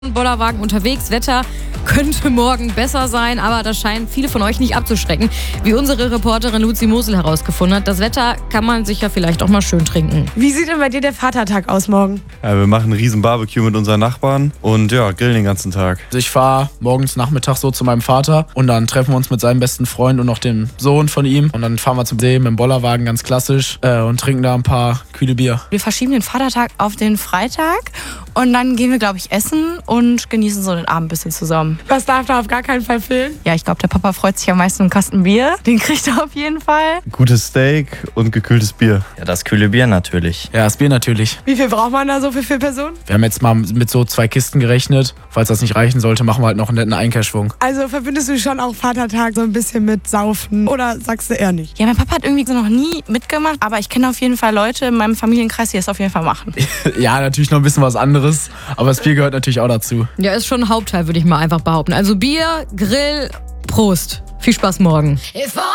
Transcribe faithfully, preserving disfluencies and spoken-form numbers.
Bollerwagen unterwegs. Wetter könnte morgen besser sein, aber das scheint viele von euch nicht abzuschrecken. Wie unsere Reporterin Luzi Mosel herausgefunden hat, das Wetter kann man sich ja vielleicht auch mal schön trinken. Wie sieht denn bei dir der Vatertag aus morgen? Ja, wir machen einen riesen Barbecue mit unseren Nachbarn und ja, grillen den ganzen Tag. Ich fahre morgens Nachmittag so zu meinem Vater und dann treffen wir uns mit seinem besten Freund und noch dem Sohn von ihm. Und dann fahren wir zum See mit dem Bollerwagen, ganz klassisch, äh, und trinken da ein paar kühle Bier. Wir verschieben den Vatertag auf den Freitag und dann gehen wir, glaube ich, essen und genießen so den Abend ein bisschen zusammen. Was darf da auf gar keinen Fall fehlen? Ja, ich glaube, der Papa freut sich am meisten um einen Kasten Bier. Den kriegt er auf jeden Fall. Gutes Steak und gekühltes Bier. Ja, das kühle Bier natürlich. Ja, das Bier natürlich. Wie viel braucht man da so für vier Personen? Wir haben jetzt mal mit so zwei Kisten gerechnet. Falls das nicht reichen sollte, machen wir halt noch einen netten Einkehrschwung. Also verbindest du schon auch Vatertag so ein bisschen mit Saufen oder sagst du eher nicht? Ja, mein Papa hat irgendwie so noch nie mitgemacht, aber ich kenne auf jeden Fall Leute in meinem Familienkreis, die das auf jeden Fall machen. Ja, natürlich noch ein bisschen was anderes, aber das Bier gehört natürlich auch dazu. Ja, ist schon ein Hauptteil, würde ich mal einfach behaupten. Also Bier, Grill, Prost. Viel Spaß morgen.